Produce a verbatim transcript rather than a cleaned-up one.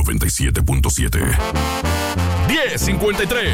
noventa y siete punto siete. diez cincuenta y tres.